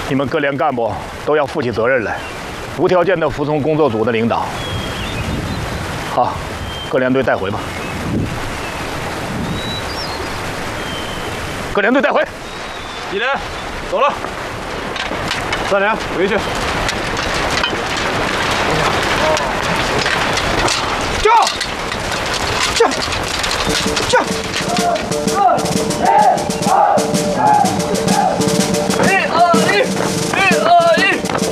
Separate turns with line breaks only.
你们各连干部都要负起责任来，无条件的服从工作组的领导。好，各连队带回吧。各连队带回。
一连，走了。3连回去。
站！站！站！